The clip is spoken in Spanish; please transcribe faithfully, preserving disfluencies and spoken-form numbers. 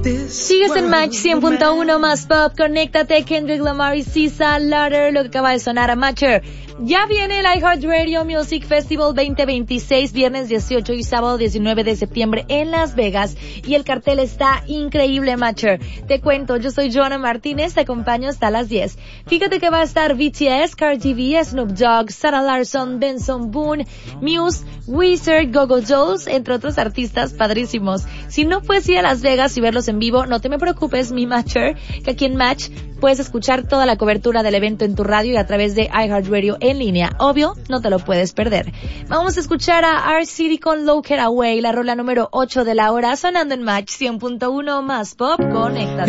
Sigues en Match cien punto uno más pop, conéctate, Kendrick Lamar y Sisa Lauder, lo que acaba de sonar a Matcher. Ya viene el iHeartRadio Music Festival veinte veintiséis, viernes dieciocho y sábado diecinueve de septiembre en Las Vegas, y el cartel está increíble, Matcher. Te cuento, yo soy Joana Martínez, te acompaño hasta las diez. Fíjate que va a estar B T S, Cardi B, Snoop Dogg, Sarah Larson, Benson Boone, Muse, Weezer, Go-Go Dolls, entre otros artistas padrísimos. Si no puedes ir a Las Vegas y verlos en vivo, no te me preocupes, mi Matcher, que aquí en Match puedes escuchar toda la cobertura del evento en tu radio y a través de iHeartRadio en línea. Obvio, no te lo puedes perder. Vamos a escuchar a R City con Low Get Away, la rola número ocho de la hora, sonando en Match cien punto uno más pop, conecta.